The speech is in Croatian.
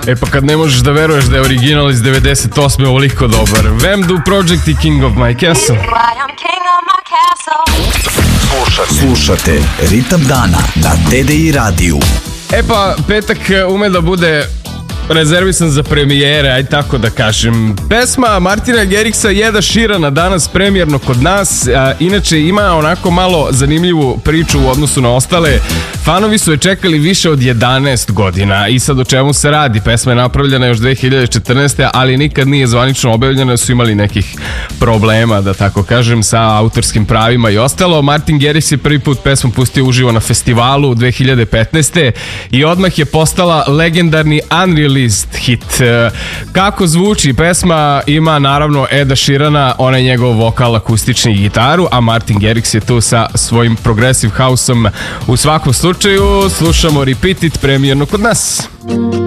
E pa kad ne možeš da veruješ da je original iz 98. ovoliko dobar. Vamdu Project i King of My Castle. Slušate Ritam dana na TDI radiju. E pa, petak ume da bude rezervisan za premijere, aj tako da kažem. Pesma Martina Garrixa i Eda Sheerana danas premijerno kod nas. Inače ima onako malo zanimljivu priču u odnosu na ostale. Fanovi su je čekali više od 11 godina. I sad o čemu se radi? Pesma je napravljena još 2014. ali nikad nije zvanično objavljena, su imali nekih problema, da tako kažem, sa autorskim pravima i ostalo. Martin Garrix je prvi put pesmu pustio uživo na festivalu 2015. i odmah je postala legendarni unreleased hit. Kako zvuči? Pesma ima naravno Eda Sheerana, on je njegov vokal, akustični i gitaru, a Martin Garrix je tu sa svojim progressive house-om. U svakom slučaju slušamo Repeat It premijerno kod nas.